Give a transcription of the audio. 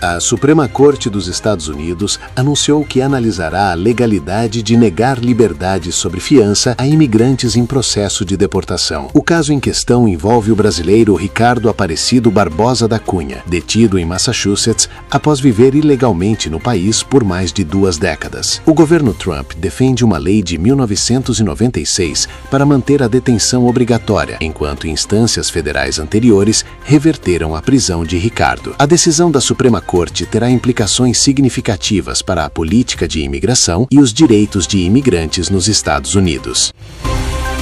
A Suprema Corte dos Estados Unidos anunciou que analisará a legalidade de negar liberdade sob fiança a imigrantes em processo de deportação. O caso em questão envolve o brasileiro Ricardo Aparecido Barbosa da Cunha, detido em Massachusetts após viver ilegalmente no país por mais de 2 décadas. O governo Trump defende uma lei de 1996 para manter a detenção obrigatória, enquanto instâncias federais anteriores reverteram a prisão de Ricardo. A decisão da Suprema Corte terá implicações significativas para a política de imigração e os direitos de imigrantes nos Estados Unidos.